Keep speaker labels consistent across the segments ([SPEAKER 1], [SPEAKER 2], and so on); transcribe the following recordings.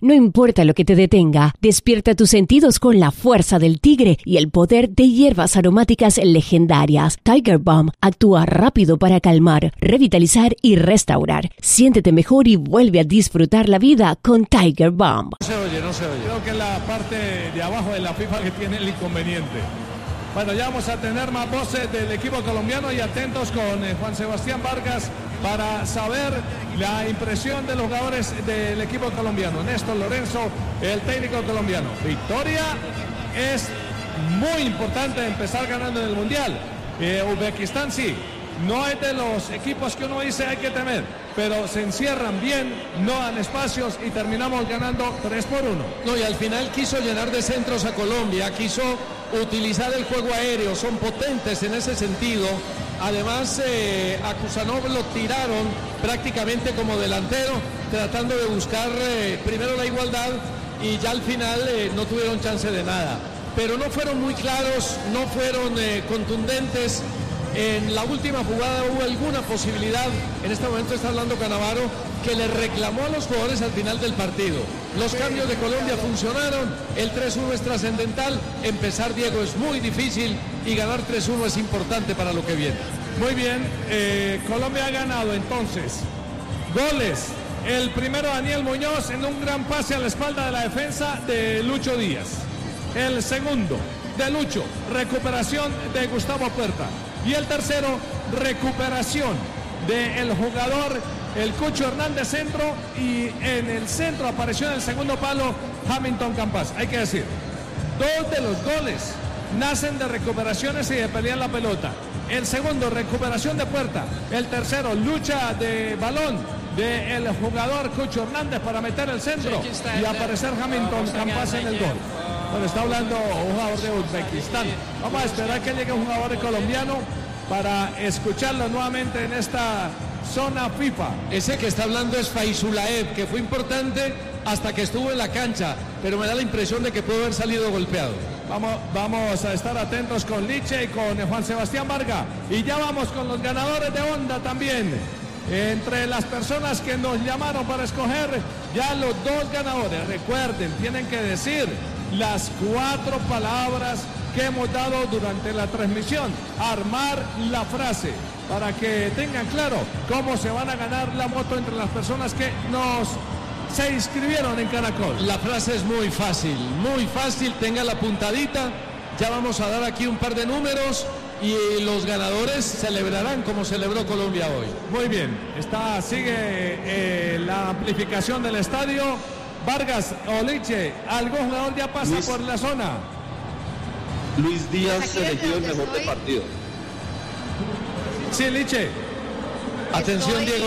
[SPEAKER 1] No importa lo que te detenga, despierta tus sentidos con la fuerza del tigre y el poder de hierbas aromáticas legendarias. Tiger Balm actúa rápido para calmar, revitalizar y restaurar. Siéntete mejor y vuelve a disfrutar la vida con Tiger Balm.
[SPEAKER 2] No se oye. Creo que es la parte de abajo de la FIFA que tiene el inconveniente. Bueno, ya vamos a tener más voces del equipo colombiano y atentos con Juan Sebastián Vargas para saber la impresión de los jugadores del equipo colombiano. Néstor Lorenzo, el técnico colombiano. Victoria es muy importante empezar ganando en el Mundial. Uzbekistán sí, no es de los equipos que uno dice hay que temer, pero se encierran bien, no dan espacios y terminamos ganando 3-1.
[SPEAKER 3] No, y al final quiso llenar de centros a Colombia, quiso utilizar el juego aéreo, son potentes en ese sentido. Además, a Kusanov lo tiraron prácticamente como delantero, tratando de buscar primero la igualdad y ya al final no tuvieron chance de nada. Pero no fueron muy claros, no fueron contundentes. En la última jugada hubo alguna posibilidad, en este momento está hablando Cannavaro, que le reclamó a los jugadores al final del partido. Los cambios de Colombia funcionaron, el 3-1 es trascendental, empezar, Diego, es muy difícil y ganar 3-1 es importante para lo que viene.
[SPEAKER 2] Muy bien, Colombia ha ganado entonces. Goles, el primero Daniel Muñoz en un gran pase a la espalda de la defensa de Lucho Díaz. El segundo de Lucho, recuperación de Gustavo Puerta. Y el tercero, recuperación del jugador, el Cucho Hernández centro, y en el centro apareció en el segundo palo Hamilton Campas. Hay que decir, 2 de los goles nacen de recuperaciones y de pelear la pelota. El segundo, recuperación de Puerta. El tercero, lucha de balón del jugador Cucho Hernández para meter el centro y aparecer Hamilton Campas en el gol. Bueno, está hablando un jugador de Uzbekistán. Vamos a esperar que llegue un jugador colombiano para escucharlo nuevamente en esta zona FIFA.
[SPEAKER 3] Ese que está hablando es Faizulaev, que fue importante hasta que estuvo en la cancha, pero me da la impresión de que pudo haber salido golpeado.
[SPEAKER 2] Vamos a estar atentos con Liche y con Juan Sebastián Vargas. Y ya vamos con los ganadores de Onda también. Entre las personas que nos llamaron para escoger ya los 2 ganadores. Recuerden, tienen que decir las 4 palabras que hemos dado durante la transmisión, armar la frase para que tengan claro cómo se van a ganar la moto entre las personas que se inscribieron en Caracol.
[SPEAKER 3] La frase es muy fácil, tenga la puntadita. Ya vamos a dar aquí un par de números y los ganadores celebrarán como celebró Colombia hoy.
[SPEAKER 2] Muy bien, sigue la amplificación del estadio. Vargas, Oliche, ¿algún jugador ya pasa por la zona?
[SPEAKER 4] Luis Díaz elegido el mejor del partido.
[SPEAKER 2] Sí, Liche.
[SPEAKER 3] Atención, Diego.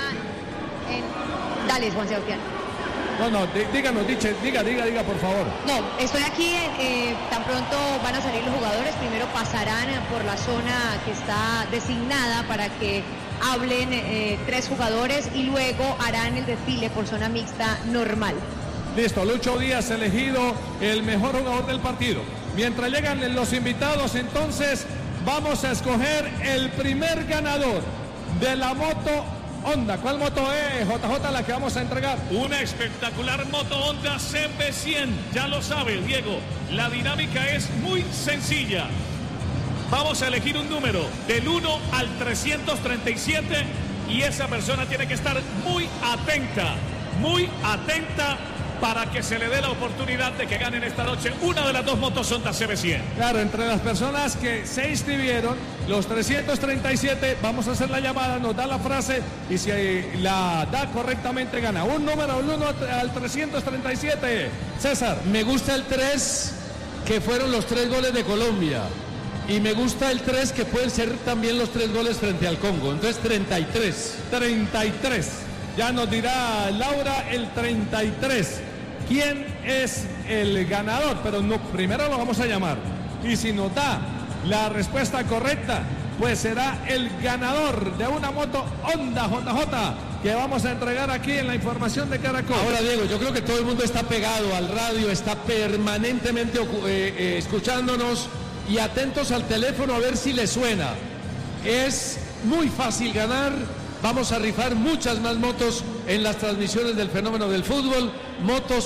[SPEAKER 5] Dale, Juan Sebastián.
[SPEAKER 2] No, díganos, diga, por favor.
[SPEAKER 5] No, estoy aquí, tan pronto van a salir los jugadores, primero pasarán por la zona que está designada para que hablen 3 jugadores y luego harán el desfile por zona mixta normal.
[SPEAKER 2] Listo, Lucho Díaz elegido el mejor jugador del partido. Mientras llegan los invitados, entonces vamos a escoger el primer ganador de la moto Honda. ¿Cuál moto es, JJ, la que vamos a entregar?
[SPEAKER 6] Una espectacular moto Honda CB100. Ya lo sabe, Diego. La dinámica es muy sencilla. Vamos a elegir un número del 1 al 337 y esa persona tiene que estar muy atenta para que se le dé la oportunidad de que ganen esta noche una de las 2 motos Honda CB100.
[SPEAKER 2] Claro, entre las personas que se inscribieron, los 337, vamos a hacer la llamada, nos da la frase y si la da correctamente gana. Un número del 1 al 337. César.
[SPEAKER 3] Me gusta el 3, que fueron los 3 goles de Colombia. Y me gusta el 3, que pueden ser también los 3 goles frente al Congo. Entonces 33.
[SPEAKER 2] 33. Ya nos dirá Laura el 33. ¿Quién es el ganador? Pero no, primero lo vamos a llamar. Y si nos da la respuesta correcta, pues será el ganador de una moto Honda JJ que vamos a entregar aquí en la información de Caracol.
[SPEAKER 3] Ahora, Diego, yo creo que todo el mundo está pegado al radio, está permanentemente escuchándonos y atentos al teléfono a ver si le suena. Es muy fácil ganar. Vamos a rifar muchas más motos en las transmisiones del Fenómeno del Fútbol. Motos